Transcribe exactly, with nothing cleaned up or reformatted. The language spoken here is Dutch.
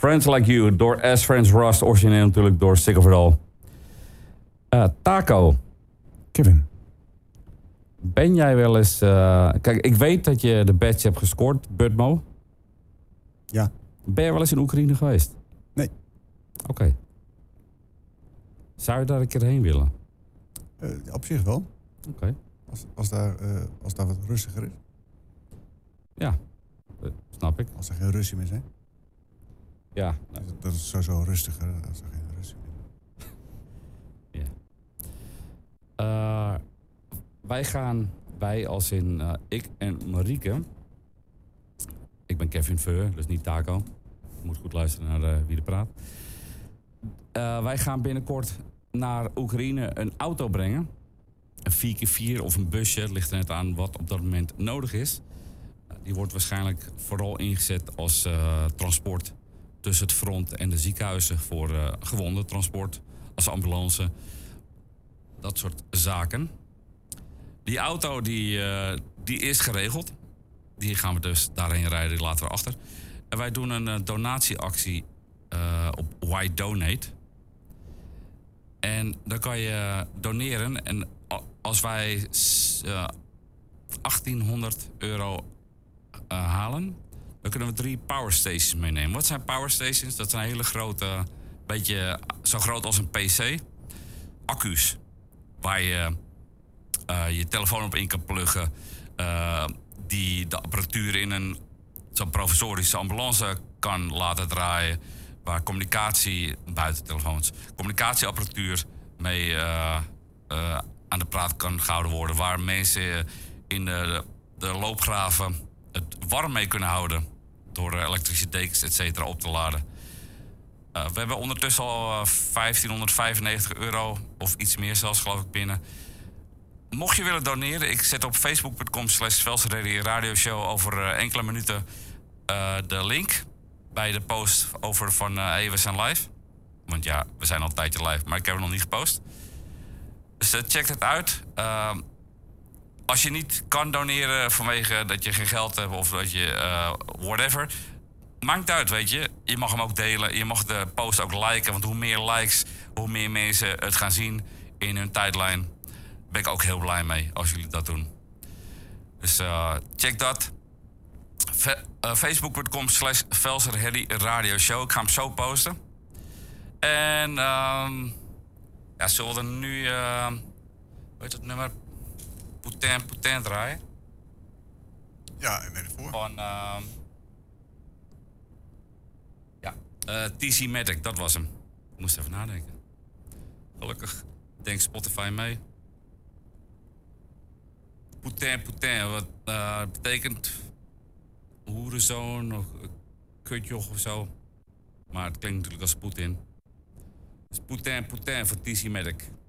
Friends Like You door As Friends Rust. Origineel natuurlijk door Sick of It All. Uh, Taco. Kevin. Ben jij wel eens... Uh, kijk, ik weet dat je de badge hebt gescoord, Budmo. Ja. Ben je wel eens in Oekraïne geweest? Nee. Oké. Okay. Zou je daar een keer heen willen? Uh, op zich wel. Oké. Okay. Als, als, daar, uh, als daar wat rustiger is. Ja, dat snap ik. Als er geen Russen meer zijn. Ja. Nou. Dat, dat is sowieso rustiger als er geen Russen meer zijn. Ja. Uh, wij gaan, wij als in uh, ik en Marieke. Ik ben Kevin Veur, dus niet Taco. Je moet goed luisteren naar uh, wie er praat. Uh, wij gaan binnenkort naar Oekraïne een auto brengen. Een vier keer vier of een busje, het ligt er net aan wat op dat moment nodig is. Uh, die wordt waarschijnlijk vooral ingezet als uh, transport tussen het front en de ziekenhuizen voor uh, gewonden transport, als ambulance, dat soort zaken. Die auto die, uh, die is geregeld. Die gaan we dus daarheen rijden, die laten we achter. En wij doen een uh, donatieactie uh, op Why Donate. En dan kan je doneren. En als wij uh, achttienhonderd euro uh, halen, dan kunnen we drie power stations meenemen. Wat zijn power stations? Dat zijn hele grote, beetje zo groot als een pc. Accu's. Waar je uh, je telefoon op in kan pluggen. Uh, die de apparatuur in een zo'n provisorische ambulance kan laten draaien. Waar communicatie, buiten telefoons, communicatieapparatuur mee uh, uh, aan de praat kan gehouden worden. Waar mensen in de, de loopgraven het warm mee kunnen houden. Door elektrische dekens, et cetera, op te laden. Uh, we hebben ondertussen al uh, vijftienhonderdvijfennegentig euro, of iets meer zelfs, geloof ik, binnen. Mocht je willen doneren, ik zet op facebook punt com slash Velsen Radio Show over uh, enkele minuten uh, de link bij de post over van uh, hey, we zijn live. Want ja, we zijn al een tijdje live, maar ik heb het nog niet gepost. Dus uh, check het uit. Uh, als je niet kan doneren vanwege dat je geen geld hebt of dat je uh, whatever, maakt het uit, weet je. Je mag hem ook delen, je mag de post ook liken, want hoe meer likes, hoe meer mensen het gaan zien in hun tijdlijn. Ben ik ook heel blij mee als jullie dat doen. Dus uh, check dat. Fe- uh, facebook punt com slash Velsen Radio Show. Ik ga hem zo posten. En um, ja, zullen we er nu, uh, weet het nummer? Poutin Poutin draaien? Ja, en ben ervoor. Van, uh, ja, uh, T C Matic, dat was hem. Ik moest even nadenken. Gelukkig denkt Spotify mee. Poutin, Poutin, wat uh, betekent hoerenzoon of kutjoch of zo. Maar het klinkt natuurlijk als Poetin. Dus Poutin, Poutin voor T C Matic.